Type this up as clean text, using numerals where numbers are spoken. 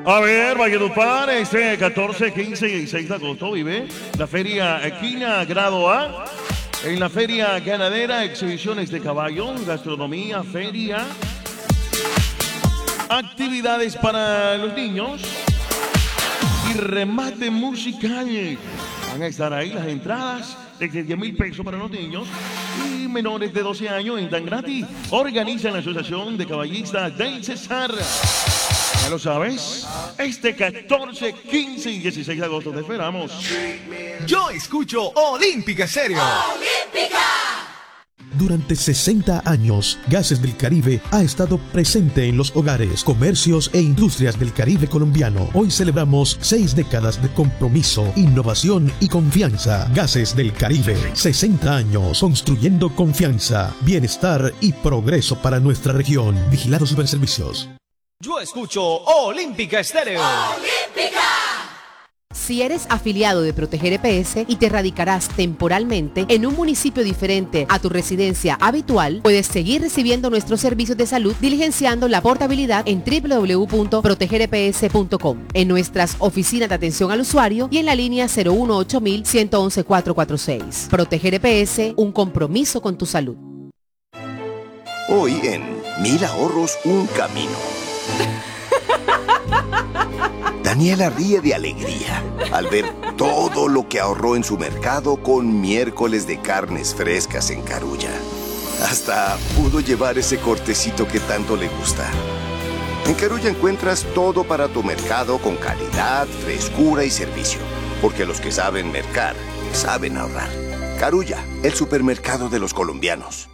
A ver, Valledupar, este 14, 15 y 16 de agosto vive la Feria Equina Grado A. En la Feria Ganadera, exhibiciones de caballo, gastronomía, feria, actividades para los niños y remate musical. Van a estar ahí las entradas desde 10,000 pesos para los niños y menores de 12 años entran gratis. Organiza la Asociación de Caballistas del Cesar. Ya lo sabes, este 14, 15 y 16 de agosto te esperamos. Yo escucho Olímpica Estéreo. ¡Olímpica! Durante 60 años, Gases del Caribe ha estado presente en los hogares, comercios e industrias del Caribe colombiano. Hoy celebramos 6 décadas de compromiso, innovación y confianza. Gases del Caribe, 60 años construyendo confianza, bienestar y progreso para nuestra región. Vigilados Superservicios. Yo escucho Olímpica Estéreo. ¡Olímpica! Si eres afiliado de Proteger EPS y te radicarás temporalmente en un municipio diferente a tu residencia habitual, puedes seguir recibiendo nuestros servicios de salud diligenciando la portabilidad en www.protegereps.com, en nuestras oficinas de atención al usuario y en la línea 018-111-446. Proteger EPS, un compromiso con tu salud. Hoy en 1000 ahorros, un camino. Daniela ríe de alegría al ver todo lo que ahorró en su mercado con miércoles de carnes frescas en Carulla. Hasta pudo llevar ese cortecito que tanto le gusta. En Carulla encuentras todo para tu mercado con calidad, frescura y servicio. Porque los que saben mercar, saben ahorrar. Carulla, el supermercado de los colombianos.